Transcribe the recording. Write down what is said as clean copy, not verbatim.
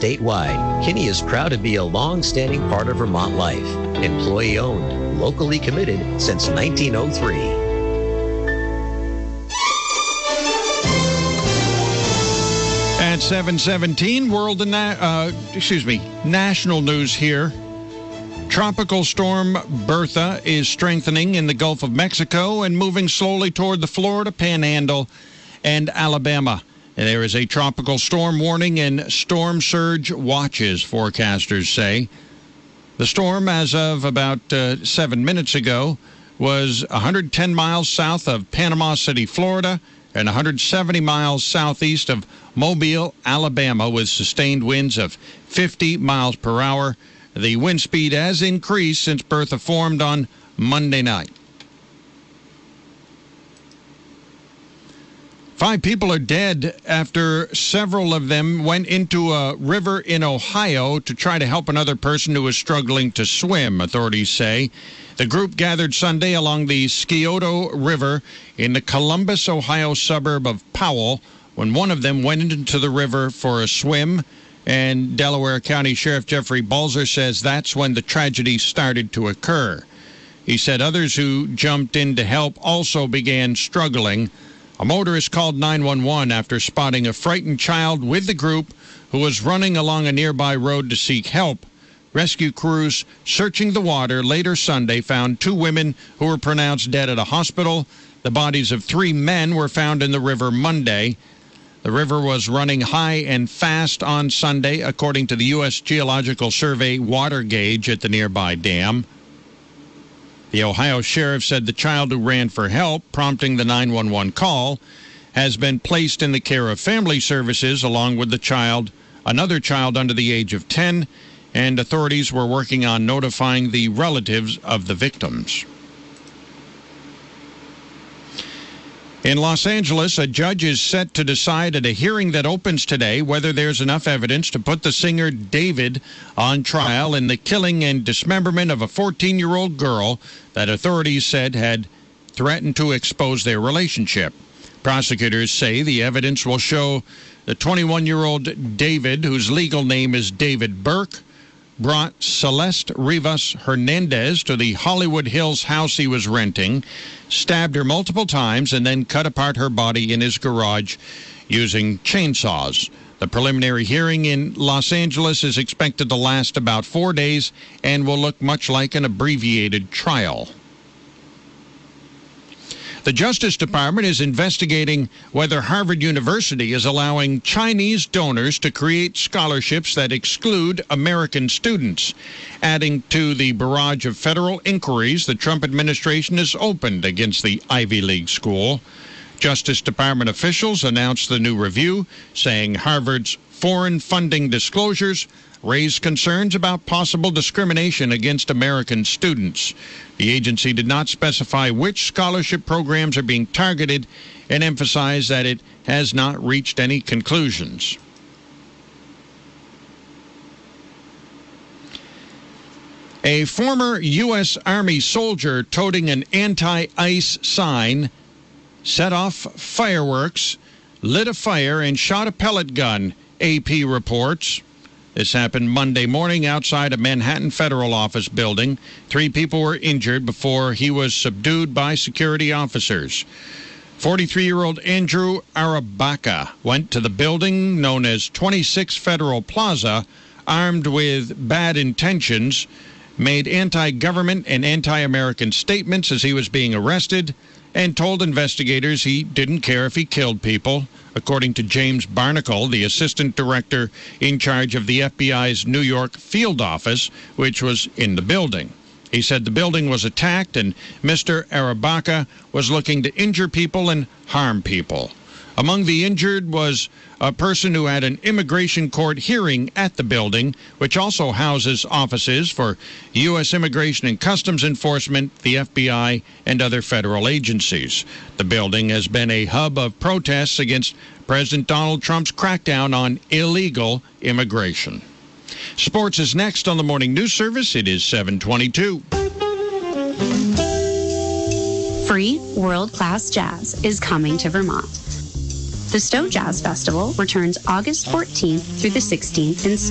statewide, Kinney is proud to be a long-standing part of Vermont life. Employee-owned, locally committed since 1903. At 7:17, national news here. Tropical storm Bertha is strengthening in the Gulf of Mexico and moving slowly toward the Florida Panhandle and Alabama. And there is a tropical storm warning and storm surge watches, forecasters say. The storm, as of about 7 minutes ago, was 110 miles south of Panama City, Florida, and 170 miles southeast of Mobile, Alabama, with sustained winds of 50 miles per hour. The wind speed has increased since Bertha formed on Monday night. 5 people are dead after several of them went into a river in Ohio to try to help another person who was struggling to swim, authorities say. The group gathered Sunday along the Scioto River in the Columbus, Ohio suburb of Powell when one of them went into the river for a swim, and Delaware County Sheriff Jeffrey Balzer says that's when the tragedy started to occur. He said others who jumped in to help also began struggling. A motorist called 911 after spotting a frightened child with the group who was running along a nearby road to seek help. Rescue crews searching the water later Sunday found 2 women who were pronounced dead at a hospital. The bodies of 3 men were found in the river Monday. The river was running high and fast on Sunday, according to the U.S. Geological Survey water gauge at the nearby dam. The Ohio sheriff said the child who ran for help, prompting the 911 call, has been placed in the care of family services along with another child under the age of 10, and authorities were working on notifying the relatives of the victims. In Los Angeles, a judge is set to decide at a hearing that opens today whether there's enough evidence to put the singer David on trial in the killing and dismemberment of a 14-year-old girl that authorities said had threatened to expose their relationship. Prosecutors say the evidence will show the 21-year-old David, whose legal name is David Burke, brought Celeste Rivas Hernandez to the Hollywood Hills house he was renting, stabbed her multiple times, and then cut apart her body in his garage using chainsaws. The preliminary hearing in Los Angeles is expected to last about 4 days and will look much like an abbreviated trial. The Justice Department is investigating whether Harvard University is allowing Chinese donors to create scholarships that exclude American students, adding to the barrage of federal inquiries the Trump administration has opened against the Ivy League school. Justice Department officials announced the new review, saying Harvard's foreign funding disclosures raised concerns about possible discrimination against American students. The agency did not specify which scholarship programs are being targeted and emphasized that it has not reached any conclusions. A former U.S. Army soldier toting an anti-ICE sign set off fireworks, lit a fire, and shot a pellet gun, AP reports. This happened Monday morning outside a Manhattan federal office building. 3 people were injured before he was subdued by security officers. 43-year-old Andrew Arabaka went to the building known as 26 Federal Plaza, armed with bad intentions, made anti-government and anti-American statements as he was being arrested, and told investigators he didn't care if he killed people, according to James Barnacle, the assistant director in charge of the FBI's New York field office, which was in the building. He said the building was attacked and Mr. Arabaka was looking to injure people and harm people. Among the injured was a person who had an immigration court hearing at the building, which also houses offices for U.S. Immigration and Customs Enforcement, the FBI, and other federal agencies. The building has been a hub of protests against President Donald Trump's crackdown on illegal immigration. Sports is next on the Morning News Service. It is 7:22. Free world-class jazz is coming to Vermont. The Stowe Jazz Festival returns August 14th through the 16th in